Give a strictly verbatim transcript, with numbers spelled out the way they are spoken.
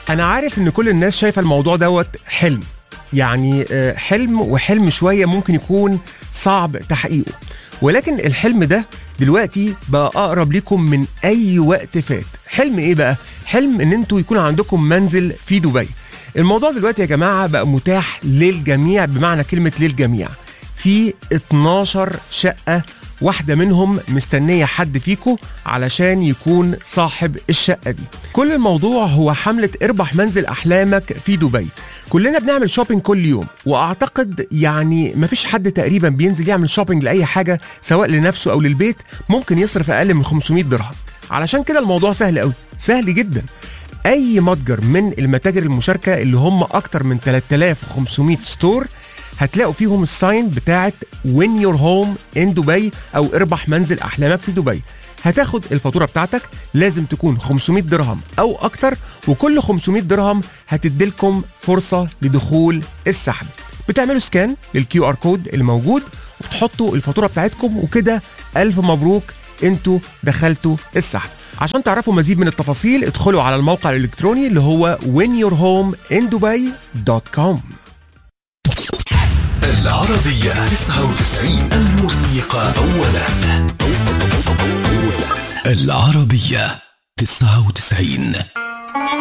انا عارف ان كل الناس شايفه الموضوع دوت حلم، يعني آه، حلم وحلم شويه ممكن يكون صعب تحقيقه، ولكن الحلم ده دلوقتي بقى اقرب ليكم من اي وقت فات. حلم ايه بقى؟ حلم ان انتوا يكون عندكم منزل في دبي. الموضوع دلوقتي يا جماعه بقى متاح للجميع، بمعنى كلمه للجميع. في اتناشر شقه، واحدة منهم مستنية حد فيكو علشان يكون صاحب الشقة دي. كل الموضوع هو حملة اربح منزل أحلامك في دبي. كلنا بنعمل شوبينج كل يوم، وأعتقد يعني مفيش حد تقريبا بينزل يعمل شوبينج لأي حاجة سواء لنفسه أو للبيت ممكن يصرف أقل من خمسمية درهم. علشان كده الموضوع سهل أوي، سهل جدا. أي متجر من المتاجر المشاركة اللي هم أكتر من تلاتة آلاف وخمسمية ستور هتلاقوا فيهم الساين بتاعت win your home in دبي او اربح منزل احلامك في دبي. هتاخد الفاتوره بتاعتك، لازم تكون خمسمية درهم او اكتر، وكل خمسمية درهم هتديلكم فرصه لدخول السحب. بتعملوا سكان للكيو ار كود الموجود وبتحطوا الفاتوره بتاعتكم، وكده الف مبروك انتوا دخلتوا السحب. عشان تعرفوا مزيد من التفاصيل ادخلوا على الموقع الالكتروني اللي هو win your home in dubai دوت كوم. العربية تسعة وتسعين، الموسيقى أولا. العربية تسعة وتسعين.